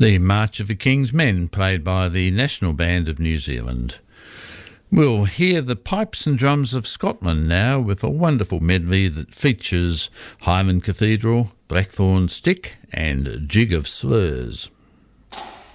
The March of the King's Men, played by the National Band of New Zealand. We'll hear the pipes and drums of Scotland now with a wonderful medley that features Highland Cathedral, Blackthorn Stick and Jig of Slurs.